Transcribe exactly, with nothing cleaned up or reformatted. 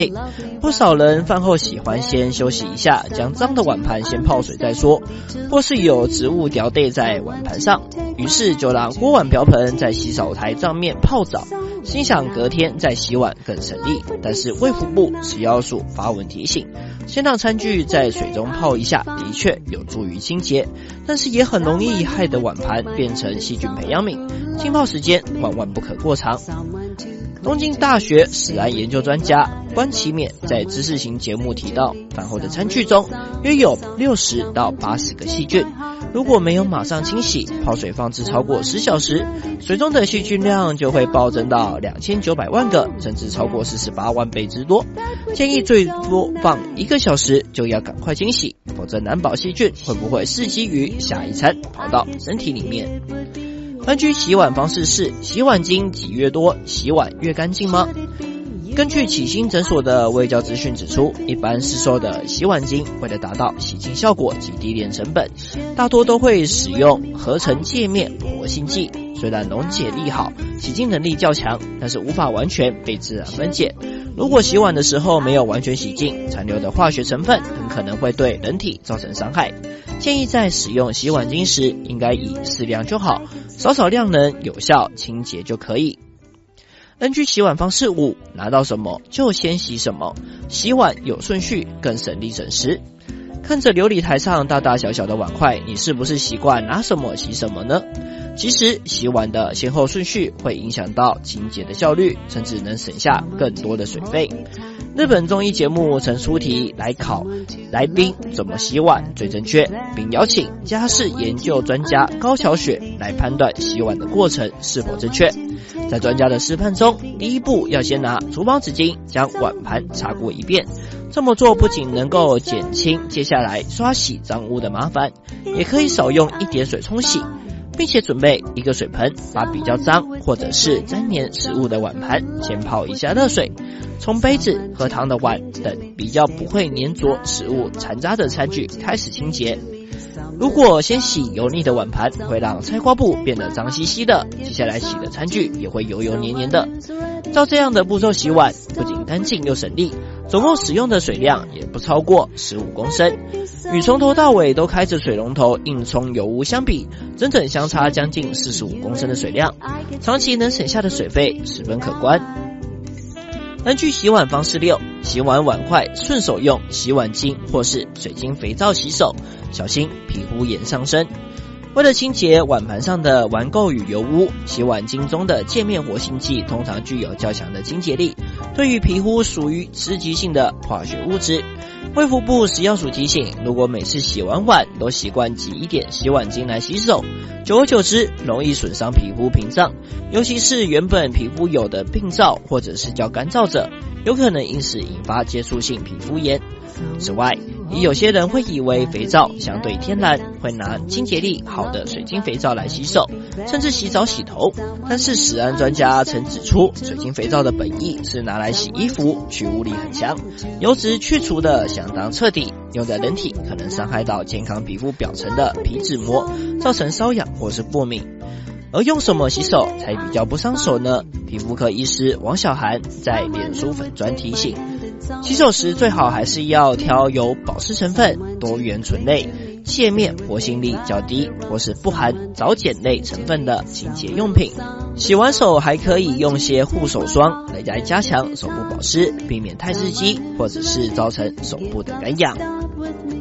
不少人饭后喜欢先休息一下，将脏的碗盘先泡水再说，或是有植物掉đầy在碗盘上，于是就让锅碗瓢盆在洗手台上面泡澡，心想隔天再洗碗更省力。但是卫福部食药署发文提醒，先让餐具在水中泡一下，的确有助于清洁，但是也很容易害得碗盘变成细菌培养皿，浸泡时间万万不可过长。东京大学食安研究专家关其勉在知识型节目提到，饭后的餐具中约有六十到八十个细菌，如果没有马上清洗，泡水放置超过十小时，水中的细菌量就会暴增到两千九百万个，甚至超过四十八万倍之多。建议最多放一个小时就要赶快清洗，否则难保细菌会不会伺机于下一餐跑到身体里面。N G 洗碗方式是洗碗精挤越多，洗碗越干净吗？根据启新诊所的卫教资讯指出，一般市售的洗碗精为了达到洗净效果及低廉成本，大多都会使用合成界面活性剂，虽然溶解力好，洗净能力较强，但是无法完全被自然分解。如果洗碗的时候没有完全洗净，残留的化学成分很可能会对人体造成伤害。建议在使用洗碗精时，应该以适量就好，少少量能有效清洁就可以。N G 洗碗方式五，拿到什么就先洗什么，洗碗有顺序，更省力省时。看着琉璃台上大大小小的碗筷，你是不是习惯拿什么洗什么呢？其实洗碗的先后顺序会影响到清洁的效率，甚至能省下更多的水费。日本综艺节目曾出题来考来宾怎么洗碗最正确，并邀请家事研究专家高桥雪来判断洗碗的过程是否正确。在专家的示范中，第一步要先拿厨房纸巾将碗盘擦过一遍，这么做不仅能够减轻接下来刷洗脏污的麻烦，也可以少用一点水冲洗，并且准备一个水盆，把比较脏或者是沾黏食物的碗盘先泡一下热水，从杯子、喝汤的碗等比较不会粘着食物残渣的餐具开始清洁。如果先洗油腻的碗盘，会让菜瓜布变得脏兮兮的，接下来洗的餐具也会油油黏黏的。照这样的步骤洗碗，不仅干净又省力，总共使用的水量也不超过十五公升，与从头到尾都开着水龙头硬冲油污相比，整整相差将近四十五公升的水量，长期能省下的水费十分可观。N G 洗碗方式六，洗完碗筷顺手用洗碗精或是水晶肥皂洗手，小心皮肤炎上身。为了清洁碗盘上的顽垢与油污，洗碗精中的界面活性剂通常具有较强的清洁力，对于皮肤属于刺激性的化学物质。卫福部食药署提醒，如果每次洗完碗都习惯挤一点洗碗精来洗手，久而久之容易损伤皮肤屏障，尤其是原本皮肤有的病灶或者是较干燥者，有可能因此引发接触性皮肤炎。此外，也有些人会以为肥皂相对天然，会拿清洁力好的水晶肥皂来洗手，甚至洗澡洗头。但是食安专家曾指出，水晶肥皂的本意是拿来洗衣服，去污力很强，油脂去除的相当彻底，用在人体可能伤害到健康皮肤表层的皮脂膜，造成瘙痒或是过敏。而用什么洗手才比较不伤手呢？皮肤科医师王小涵在脸书粉专提醒，洗手时最好还是要挑有保湿成分、多元醇类、界面活性力较低或是不含藻碱类成分的清洁用品。洗完手还可以用些护手霜来加强手部保湿，避免太刺激或者是造成手部的干痒。